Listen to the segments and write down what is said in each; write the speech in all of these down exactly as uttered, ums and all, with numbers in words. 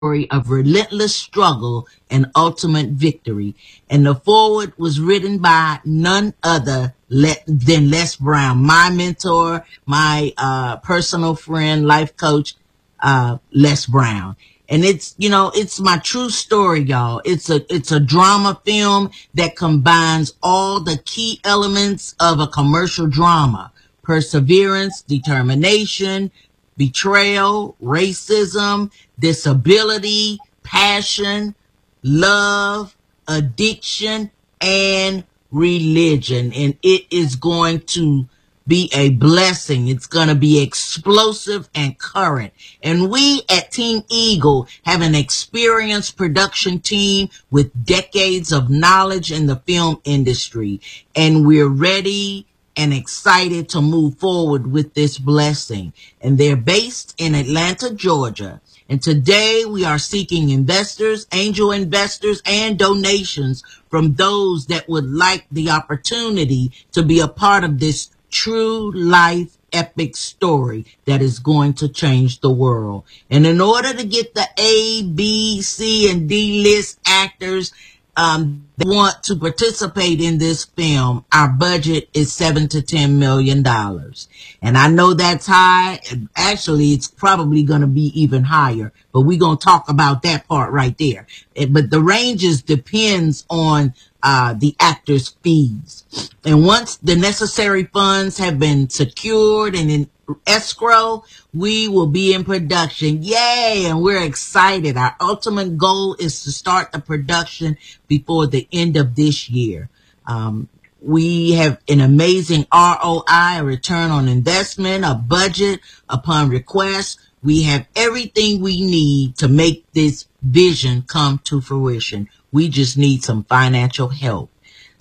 story of relentless struggle and ultimate victory. And the foreword was written by none other than Les Brown, my mentor, my uh, personal friend, life coach, uh, Les Brown. And it's, you know, it's my true story, y'all. It's a, it's a drama film that combines all the key elements of a commercial drama: perseverance, determination, betrayal, racism, disability, passion, love, addiction, and religion. And it is going to be a blessing. It's going to be explosive and current. And we at Team Eagle have an experienced production team with decades of knowledge in the film industry. And we're ready and excited to move forward with this blessing. And they're based in Atlanta, Georgia. And today we are seeking investors, angel investors, and donations from those that would like the opportunity to be a part of this true life epic story that is going to change the world. And in order to get the A, B, C, and D list actors um, that want to participate in this film, our budget is seven to ten million dollars. And I know that's high. Actually, it's probably going to be even higher, but we're going to talk about that part right there. But the ranges depends on uh, the actors' fees. And once the necessary funds have been secured and in escrow, we will be in production. Yay! And we're excited. Our ultimate goal is to start the production before the end of this year. Um, we have an amazing R O I, a return on investment, a budget upon request. We have everything we need to make this vision come to fruition. We just need some financial help.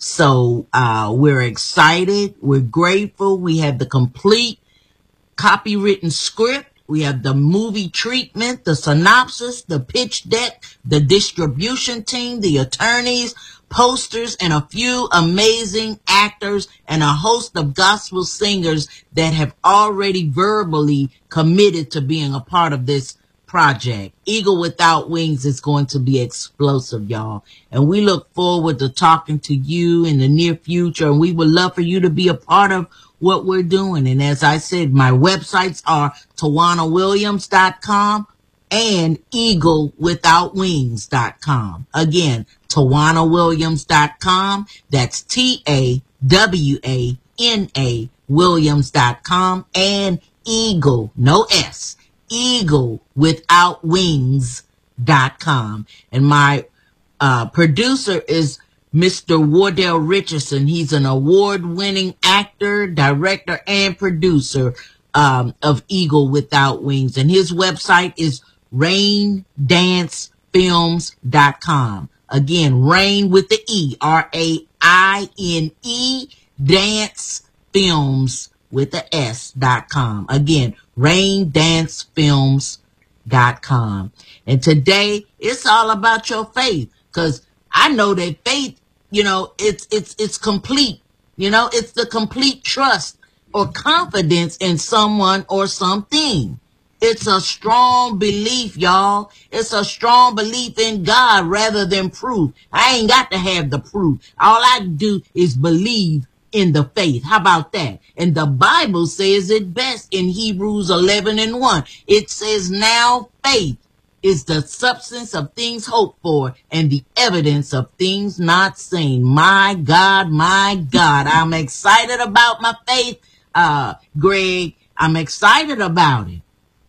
So uh, we're excited. We're grateful. We have the complete copywritten script. We have the movie treatment, the synopsis, the pitch deck, the distribution team, the attorneys, posters, and a few amazing actors and a host of gospel singers that have already verbally committed to being a part of this project. Eagle Without Wings is going to be explosive, y'all. And we look forward to talking to you in the near future. And we would love for you to be a part of what we're doing. And as I said, my websites are tawana williams dot com and eagle without wings dot com. Again, tawana williams dot com. That's T A W A N A Williams dot com, and Eagle, no S, eagle without wings dot com. And my uh, producer is Mister Wardell Richardson. He's an award-winning actor, director, and producer um, of Eagle Without Wings. And his website is rain dance films dot com. Again, Rain with the E, R A I N E, Dance Films with the S dot com. Again, rain dance films dot com. And today, it's all about your faith, because I know that faith, you know, it's it's it's complete. You know, it's the complete trust or confidence in someone or something. It's a strong belief, y'all. It's a strong belief in God rather than proof. I ain't got to have the proof. All I do is believe in the faith. How about that? And the Bible says it best in Hebrews eleven and one. It says, now faith is the substance of things hoped for and the evidence of things not seen. My God, my God. I'm excited about my faith, uh, Greg. I'm excited about it.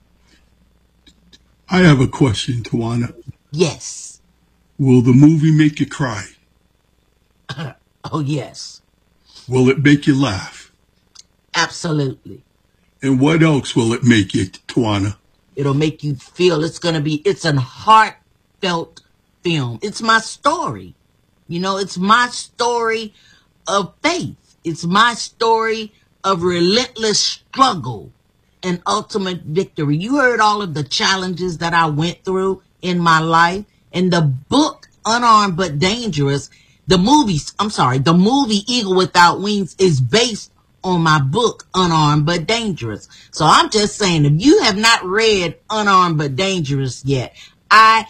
I have a question, Tawana. Yes. Will the movie make you cry? Oh, yes. Will it make you laugh? Absolutely. And what else will it make you, Tawana? It'll make you feel. It's going to be, it's a heartfelt film. It's my story. You know, it's my story of faith. It's my story of relentless struggle and ultimate victory. You heard all of the challenges that I went through in my life. And the book, Unarmed But Dangerous, the movies, I'm sorry, the movie Eagle Without Wings is based on my book, Unarmed But Dangerous. So I'm just saying, if you have not read Unarmed But Dangerous yet, I